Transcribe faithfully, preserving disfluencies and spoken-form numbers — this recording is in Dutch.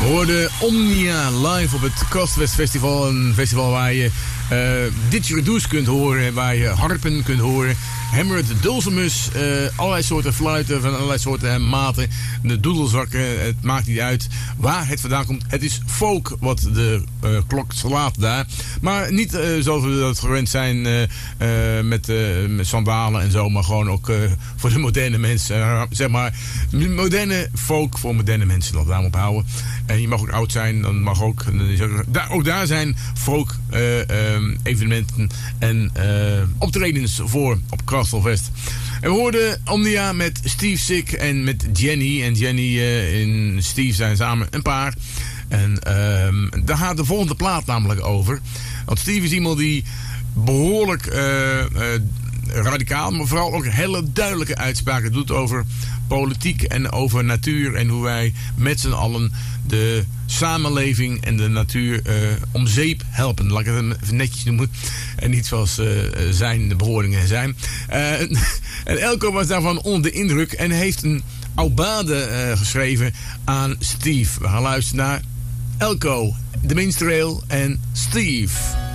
We hoorden Omnia live op het Kastfest Festival. Een festival waar je uh, didgeridoos kunt horen, waar je harpen kunt horen. Hammered, dulcimus, uh, allerlei soorten fluiten van allerlei soorten maten. De doedelzakken, het maakt niet uit waar het vandaan komt. Het is folk wat de uh, klok slaat daar. Maar niet uh, zoals we dat gewend zijn uh, uh, met, uh, met sandalen en zo. Maar gewoon ook uh, voor de moderne mensen. Uh, zeg maar moderne folk voor moderne mensen. Laten we daarop houden. En je mag ook oud zijn. Dan mag ook, ook, daar, ook daar zijn folk uh, uh, evenementen en uh, optredens voor op Krastelfest. En we hoorden Omnia met Steve Sick en met Jenny. En Jenny uh, en Steve zijn samen een paar. En uh, daar gaat de volgende plaat namelijk over. Want Steve is iemand die behoorlijk uh, uh, radicaal, maar vooral ook hele duidelijke uitspraken doet over politiek en over natuur. En hoe wij met z'n allen de samenleving en de natuur uh, om zeep helpen. Laat ik het even netjes noemen. En niet zoals uh, zijn bewoordingen zijn. Uh, en Elko was daarvan onder de indruk en heeft een aubade uh, geschreven aan Steve. We gaan luisteren naar Elko, de Minstrel en Steve.